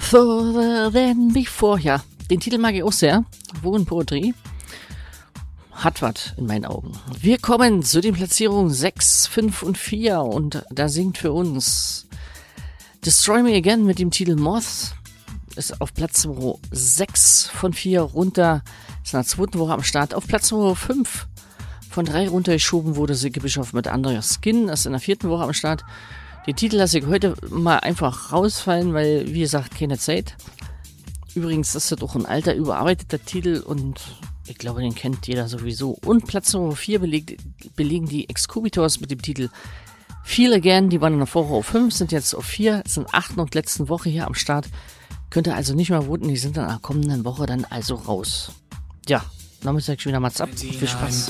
Further Than Before. Ja, den Titel mag ich auch sehr. Wogen Poetry. Hat was in meinen Augen. Wir kommen zu den Platzierungen 6, 5 und 4 und da singt für uns Destroy Me Again mit dem Titel Moth. Ist auf Platz 6 von 4 runter. Ist in der zweiten Woche am Start. Auf Platz 5 von 3 runtergeschoben wurde Silke Bischof mit Under Your Skin. Ist in der vierten Woche am Start. Den Titel lasse ich heute mal einfach rausfallen, weil, wie gesagt, keine Zeit. Übrigens ist das auch ein alter, überarbeiteter Titel und ich glaube, den kennt jeder sowieso. Und Platz Nummer 4 belegen die Excubitors mit dem Titel Feel Again. Die waren in der Woche auf 5, sind jetzt auf 4, sind 8. und letzten Woche hier am Start. Könnt ihr also nicht mehr voten, die sind dann in der kommenden Woche dann also raus. Ja, damit sage ich wieder Mats ab. Viel Spaß.